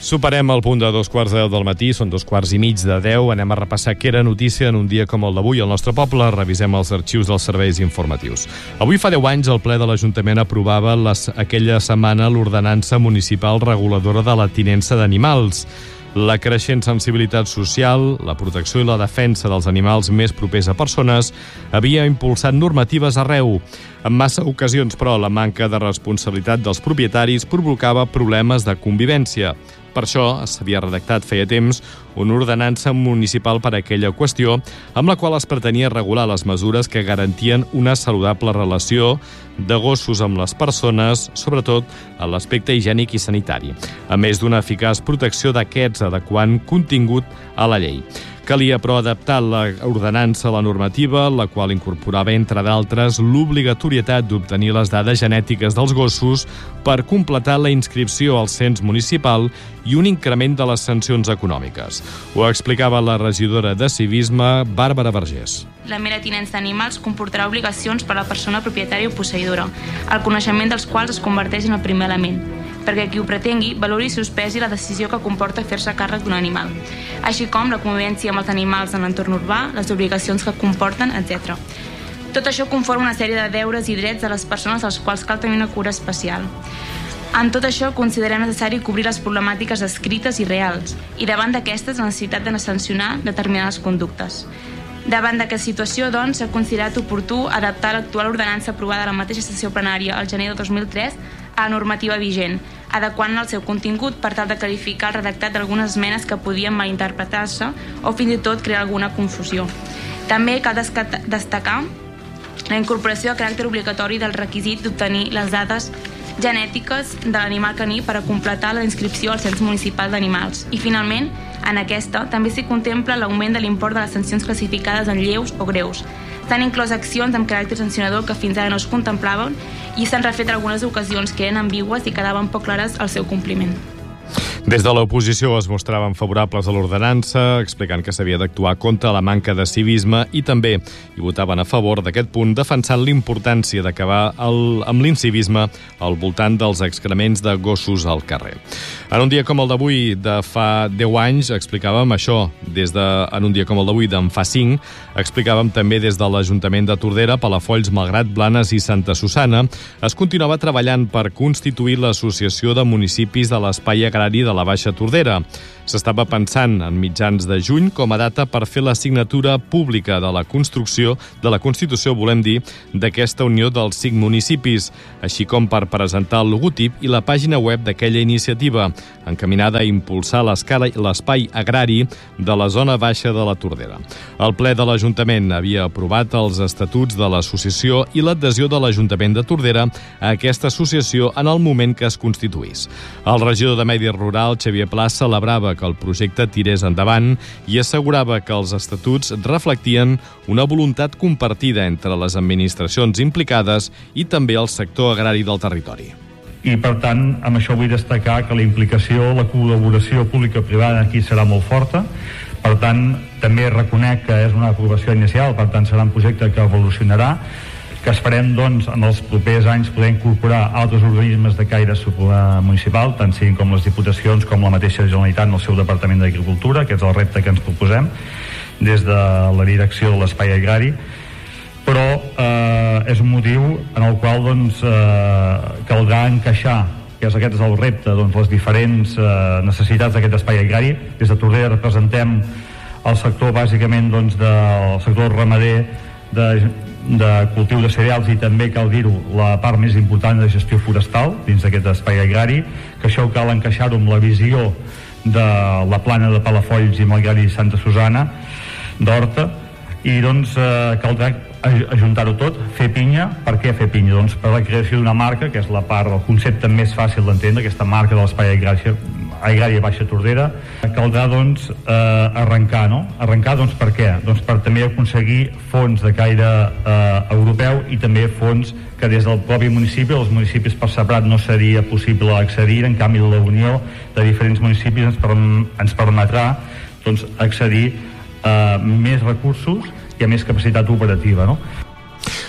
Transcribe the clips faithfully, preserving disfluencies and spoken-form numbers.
Superem el punt de dos quarts de deu del matí, són dos quarts i mig de deu. Anem a repassar què era notícia en un dia com el d'avui al nostre poble. Revisem els arxius dels serveis informatius. Avui fa deu anys el ple de l'Ajuntament aprovava les, aquella setmana l'ordenança municipal reguladora de la tinença d'animals. La creixent sensibilitat social, la protecció i la defensa dels animals més propers a persones havia impulsat normatives arreu. En massa ocasions, però, la manca de responsabilitat dels propietaris provocava problemes de convivència. Per això s'havia redactat feia temps una ordenança municipal per a aquella qüestió, amb la qual es pretenia regular les mesures que garantien una saludable relació de gossos amb les persones, sobretot en l'aspecte higiènic i sanitari, a més d'una eficaç protecció d'aquests adequant contingut a la llei. Calia, però, adaptar l'ordenança a la normativa, la qual incorporava, entre d'altres, l'obligatorietat d'obtenir les dades genètiques dels gossos per completar la inscripció al cens municipal i un increment de les sancions econòmiques. Ho explicava la regidora de Civisme, Bàrbara Vergés. La mera tinença d'animals comportarà obligacions per a la persona propietària o posseïdora, el coneixement dels quals es converteix en el primer element, perquè qui ho pretengui valori i sospesi la decisió que comporta fer-se càrrec d'un animal, així com la convivència amb els animals en l'entorn urbà, les obligacions que comporten, etcètera. Tot això conforma una sèrie de deures i drets de les persones als quals cal tenir una cura especial. En tot això considerem necessari cobrir les problemàtiques escrites i reals, i davant d'aquestes la necessitat de sancionar determinades conductes. Davant d'aquesta situació, doncs, s'ha considerat oportú adaptar l'actual ordenança aprovada a la mateixa sessió plenària al gener de dos mil tres a la normativa vigent, adequant el seu contingut per tal de clarificar el redactat d'algunes esmenes que podien malinterpretar-se o fins i tot crear alguna confusió. També cal destacar la incorporació de caràcter obligatori del requisit d'obtenir les dades genètiques de l'animal caní per a completar la inscripció al cens municipal d'animals. I, finalment, en aquesta també s'hi contempla l'augment de l'import de les sancions classificades en lleus o greus. S'han inclòs accions amb caràcter sancionador que fins ara no es contemplaven i s'han refet algunes ocasions que eren ambigües i quedaven poc clares al seu compliment. Des de l'oposició es mostraven favorables a l'ordenança, explicant que s'havia d'actuar contra la manca de civisme i també hi votaven a favor d'aquest punt, defensant l'importància d'acabar el, amb l'incivisme al voltant dels excrements de gossos al carrer. En un dia com el d'avui de fa deu anys explicàvem això, des de, en un dia com el d'avui d'en fa cinc, explicàvem també des de l'Ajuntament de Tordera, Palafolls, Malgrat, Blanes i Santa Susanna, es continuava treballant per constituir l'Associació de Municipis de l'Espai Agrari de la Baixa Tordera. S'estava pensant en mitjans de juny com a data per fer la signatura pública de la construcció, de la Constitució, volem dir, d'aquesta unió dels cinc municipis, així com per presentar el logotip i la pàgina web d'aquella iniciativa, encaminada a impulsar l'espai agrari de la zona baixa de la Tordera. El ple de l'Ajuntament havia aprovat els estatuts de l'associació i l'adhesió de l'Ajuntament de Tordera a aquesta associació en el moment que es constituís. El regidor de Medi Rural, Xavier Pla, celebrava que el projecte tirés endavant i assegurava que els estatuts reflectien una voluntat compartida entre les administracions implicades i també el sector agrari del territori. I, per tant, amb això vull destacar que la implicació, la col·laboració pública-privada aquí serà molt forta. Per tant, també reconec que és una aprovació inicial, per tant, serà un projecte que evolucionarà, que esperem, doncs, en els propers anys poder incorporar altres organismes de caire supramunicipal, tant siguin com les diputacions com la mateixa Generalitat en el seu Departament d'Agricultura, que és el repte que ens proposem des de la direcció de l'espai agrari, però eh, és un motiu en el qual, doncs, eh, caldrà encaixar, que és aquest és el repte, doncs, les diferents eh, necessitats d'aquest espai agrari. Des de Tordera representem el sector, bàsicament, doncs, del sector ramader, de de cultiu de cereals i també, cal dir-ho, la part més important de gestió forestal dins d'aquest espai agrari, que això cal encaixar-ho amb la visió de la plana de Palafolls i Malgrat i Santa Susanna d'Horta, i doncs eh, caldrà ajuntar-ho tot, fer pinya. Per què fer pinya? Doncs per la creació d'una marca, que és la part, el concepte més fàcil d'entendre, aquesta marca de l'espai agrari, agrari a Baixa Tordera. Caldrà, doncs, eh, arrencar, no? Arrencar, doncs, per què? Doncs per també aconseguir fons de caire eh, europeu i també fons que des del propi municipi, els municipis per separat no seria possible accedir, en canvi la unió de diferents municipis ens, per, ens permetrà, doncs, accedir a més recursos i a més capacitat operativa, no?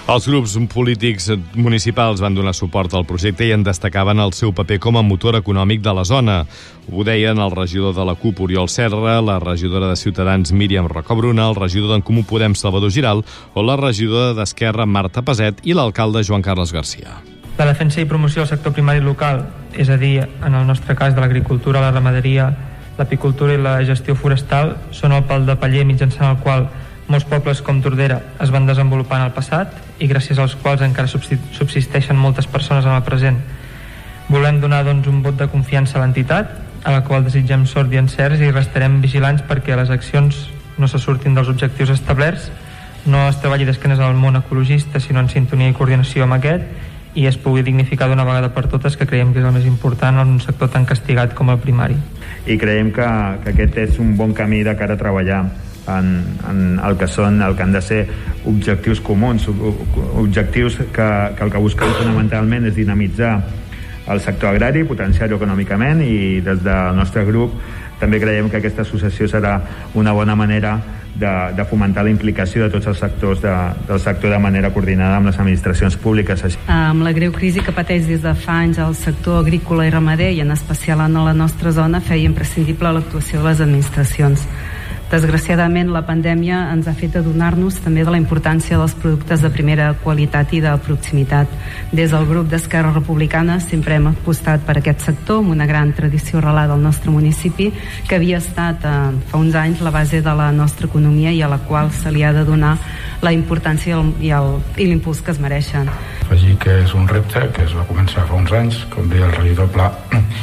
Els grups polítics municipals van donar suport al projecte i en destacaven el seu paper com a motor econòmic de la zona. Ho deien el regidor de la C U P, Oriol Serra, la regidora de Ciutadans, Míriam Rocabruna, el regidor d'en Comú Podem, Salvador Giral, o la regidora d'Esquerra, Marta Peset, i l'alcalde, Joan Carles Garcia. La defensa i promoció del sector primari local, és a dir, en el nostre cas de l'agricultura, la ramaderia, l'apicultura i la gestió forestal, són el pal de paller mitjançant el qual molts pobles com Tordera es van desenvolupar en el passat i gràcies als quals encara subsisteixen moltes persones en el present. Volem donar doncs, un vot de confiança a l'entitat, a la qual desitgem sort i encerts, i restarem vigilants perquè les accions no se surtin dels objectius establerts, no es treballi d'esquenes al món ecologista, sinó en sintonia i coordinació amb aquest, i es pugui dignificar d'una vegada per totes, que creiem que és el més important en un sector tan castigat com el primari. I creiem que, que aquest és un bon camí de cara a treballar en, en el que són, el que han de ser objectius comuns, objectius que, que el que busquem fonamentalment és dinamitzar el sector agrari, potenciar-ho econòmicament, i des del nostre grup també creiem que aquesta associació serà una bona manera de, de fomentar la implicació de tots els sectors de, del sector de manera coordinada amb les administracions públiques. Amb la greu crisi que pateix des de fa anys el sector agrícola i ramader, i en especial en la nostra zona, feia imprescindible l'actuació de les administracions. Desgraciadament, la pandèmia ens ha fet adonar-nos també de la importància dels productes de primera qualitat i de proximitat. Des del grup d'Esquerra Republicana sempre hem apostat per aquest sector, amb una gran tradició arrelada al nostre municipi, que havia estat eh, fa uns anys la base de la nostra economia i a la qual se li ha de donar la importància i l'impuls que es mereixen. Afegir que és un repte que es va començar fa uns anys, com deia el regidor Pla,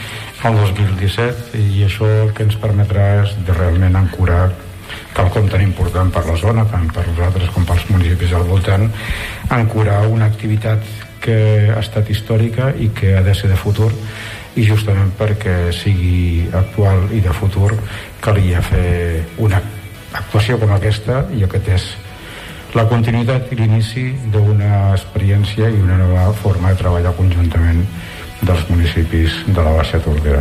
el dos mil disset, i això el que ens permetrà és de realment ancorar quelcom tan important per la zona, tant per nosaltres com pels municipis al voltant, ancorar una activitat que ha estat històrica i que ha de ser de futur, i justament perquè sigui actual i de futur calia fer una actuació com aquesta, i aquest és la continuïtat i l'inici d'una experiència i una nova forma de treballar conjuntament dels municipis de la Baixa Tordera.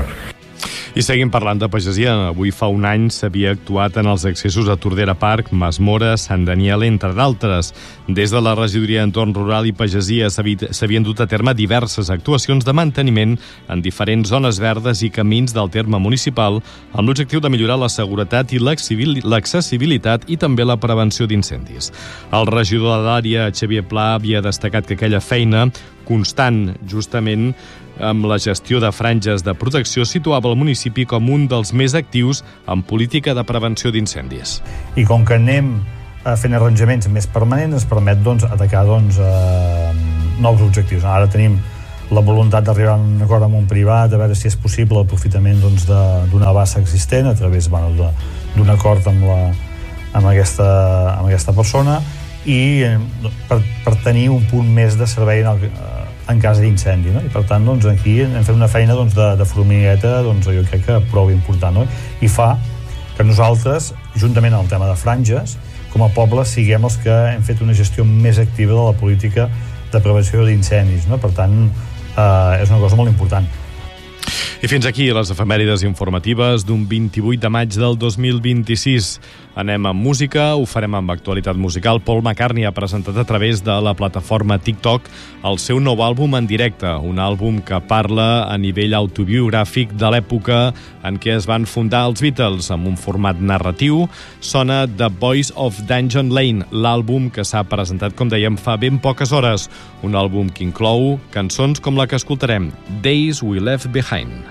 I seguim parlant de pagesia. Avui fa un any s'havia actuat en els accessos a Tordera Park, Mas Mora, Sant Daniel, entre d'altres. Des de la regidoria d'Entorn Rural i Pagesia s'havien dut a terme diverses actuacions de manteniment en diferents zones verdes i camins del terme municipal amb l'objectiu de millorar la seguretat i l'accessibilitat i també la prevenció d'incendis. El regidor de l'àrea, Xavier Pla, havia destacat que aquella feina constant, justament, amb la gestió de franges de protecció, situava el municipi com un dels més actius en política de prevenció d'incendis. I com que anem fent arranjaments més permanents, ens permet doncs, atacar doncs, eh, nous objectius. Ara tenim la voluntat d'arribar a un acord amb un privat, a veure si és possible l'aprofitament doncs, d'una bassa existent a través bueno, d'un acord amb, la, amb, aquesta, amb aquesta persona, i eh, per, per tenir un punt més de servei en el, en cas d'incendi, no? I per tant doncs, aquí hem fet una feina doncs, de, de formigueta, doncs, jo crec que prou important, no? I fa que nosaltres, juntament amb el tema de franges, com a poble siguem els que hem fet una gestió més activa de la política de prevenció d'incendis, no? Per tant eh, és una cosa molt important. I fins aquí les efemèrides informatives d'un vint-i-vuit de maig del dos mil vint-i-sis. Anem amb música, ho farem amb actualitat musical. Paul McCartney ha presentat a través de la plataforma TikTok el seu nou àlbum en directe, un àlbum que parla a nivell autobiogràfic de l'època en què es van fundar els Beatles. Amb un format narratiu sona The Voice of Dungeon Lane, l'àlbum que s'ha presentat, com dèiem, fa ben poques hores. Un àlbum que inclou cançons com la que escoltarem, Days We Left Behind.